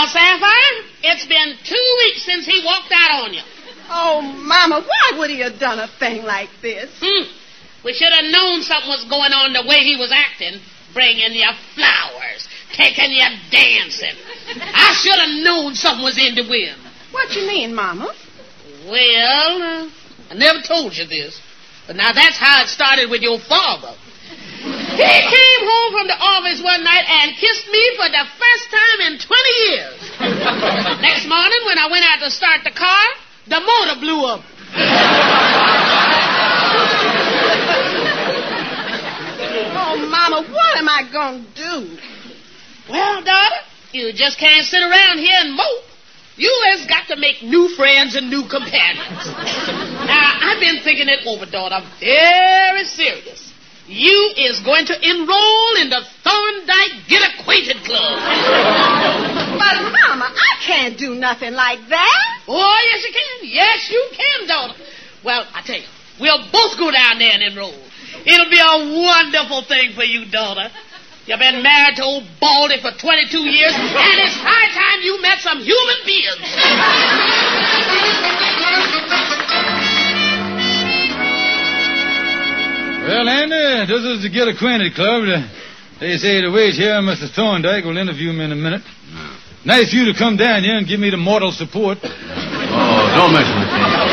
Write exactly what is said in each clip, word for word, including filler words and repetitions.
Sapphire, it's been two weeks since he walked out on you. Oh, Mama, why would he have done a thing like this? Hmm. We should have known something was going on the way he was acting. Bringing you flowers, taking you dancing. I should have known something was in the wind. What you mean, Mama? Well, uh, I never told you this, but now that's how it started with your father. He came home from the office one night and kissed me for the first time in twenty years. Next morning, when I went out to start the car, the motor blew up. Oh, Mama, what am I going to do? Well, daughter, you just can't sit around here and mope. You has got to make new friends and new companions. Now, I've been thinking it over, daughter, very serious. You is going to enroll in the Thorndike Get Acquainted Club. But, Mama, I can't do nothing like that. Oh, yes, you can. Yes, you can, daughter. Well, I tell you, we'll both go down there and enroll. It'll be a wonderful thing for you, daughter. You've been married to old Baldy for twenty-two years, and it's high time you met some human beings. Well, Andy, this is the Get Acquainted Club. They say the wage here, Mister Thorndike will interview me in a minute. Nice of you to come down here and give me the moral support. Oh, don't mention it.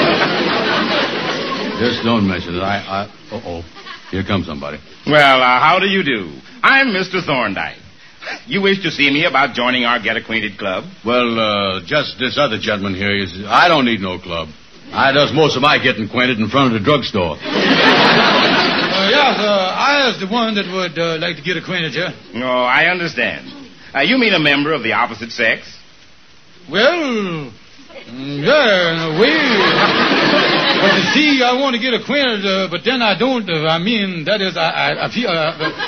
Just don't mention it. I, I, uh-oh. Here comes somebody. Well, uh, how do you do? I'm Mister Thorndike. You wish to see me about joining our Get Acquainted Club? Well, uh, just this other gentleman here. Is, I don't need no club. I does most of my getting acquainted in front of the drugstore. Uh, yes, uh, I is the one that would uh, like to get acquainted here. Oh, I understand. Uh, you mean a member of the opposite sex? Well, yeah, in a way. But you see, I want to get acquainted, uh, but then I don't. Uh, I mean, that is, I, I, I feel... Uh, but...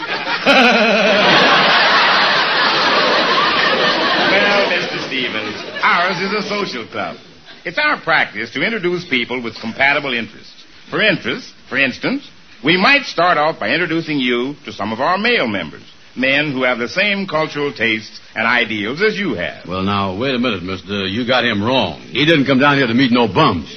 Well, Mister Stevens, ours is a social club. It's our practice to introduce people with compatible interests. For interest, for instance, we might start off by introducing you to some of our male members, men who have the same cultural tastes and ideals as you have. Well, now, wait a minute, mister. You got him wrong. He didn't come down here to meet no bums.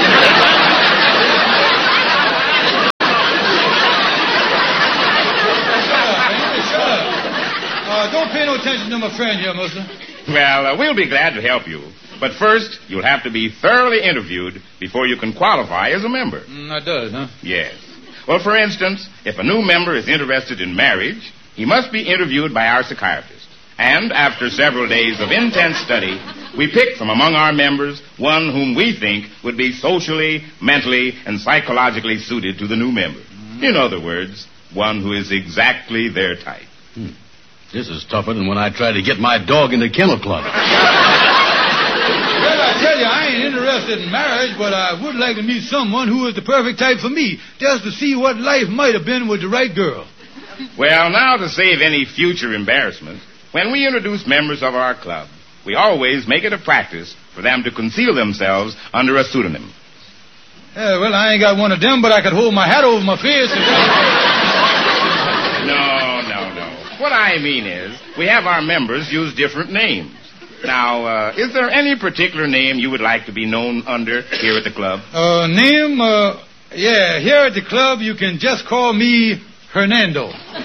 Uh, don't pay no attention to my friend here, mister. Well, uh, we'll be glad to help you. But first, you'll have to be thoroughly interviewed before you can qualify as a member. Mm, that does, huh? Yes. Well, for instance, if a new member is interested in marriage, he must be interviewed by our psychiatrist. And after several days of intense study, we pick from among our members one whom we think would be socially, mentally, and psychologically suited to the new member. Mm-hmm. In other words, one who is exactly their type. Hmm. This is tougher than when I tried to get my dog in the kennel club. Well, I tell you, I ain't interested in marriage, but I would like to meet someone who is the perfect type for me, just to see what life might have been with the right girl. Well, now, to save any future embarrassment, when we introduce members of our club, we always make it a practice for them to conceal themselves under a pseudonym. Yeah, well, I ain't got one of them, but I could hold my hat over my face. And... No, no, no. What I mean is, we have our members use different names. Now, uh, is there any particular name you would like to be known under here at the club? Uh, name, uh, yeah, here at the club you can just call me Hernando.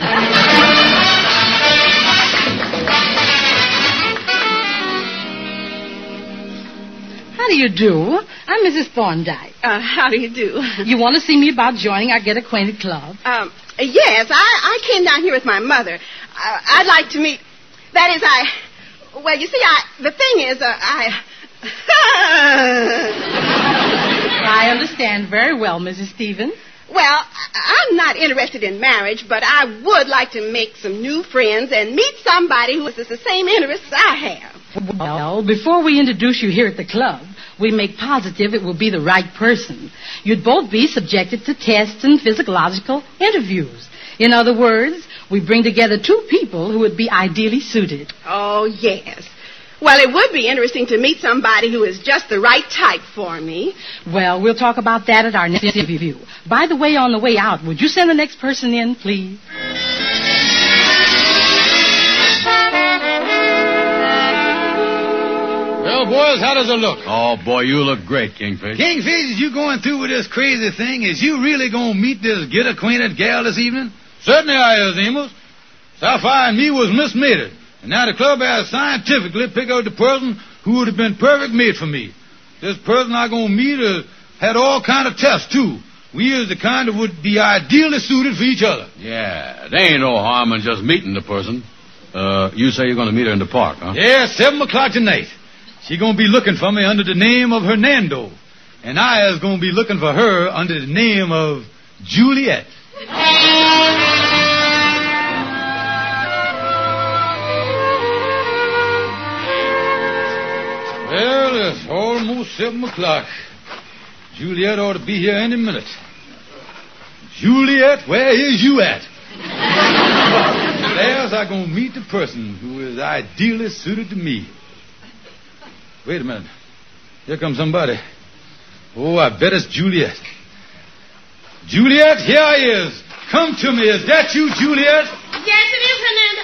How do you do? I'm Missus Thorndike. Uh, how do you do? You want to see me about joining our Get Acquainted Club? Um, yes, I, I came down here with my mother. I, I'd like to meet... That is, I... Well, you see, I... The thing is, uh, I... I understand very well, Missus Stevens. Well, I'm not interested in marriage, but I would like to make some new friends and meet somebody who has the same interests I have. Well, before we introduce you here at the club, we make positive it will be the right person. You'd both be subjected to tests and physiological interviews. In other words, we bring together two people who would be ideally suited. Oh, yes. Well, it would be interesting to meet somebody who is just the right type for me. Well, we'll talk about that at our next interview. By the way, on the way out, would you send the next person in, please? fellas, how does it look? Oh, boy, you look great, Kingfish. Kingfish, is you going through with this crazy thing? Is you really going to meet this get-acquainted gal this evening? Certainly I is, Amos. Sapphire and me was mismated. And now the club has scientifically picked out the person who would have been perfect mate for me. This person I going to meet uh, had all kind of tests, too. We is the kind that would be ideally suited for each other. Yeah, there ain't no harm in just meeting the person. Uh, you say you're going to meet her in the park, huh? Yeah, seven o'clock tonight. She going to be looking for me under the name of Hernando. And I is going to be looking for her under the name of Juliet. Well, it's almost seven o'clock. Juliet ought to be here any minute. Juliet, where is you at? There's I gonna meet the person who is ideally suited to me. Wait a minute. Here comes somebody. Oh, I bet it's Juliet. Juliet, here I is. Come to me. Is that you, Juliet? Yes, it is, Hernando.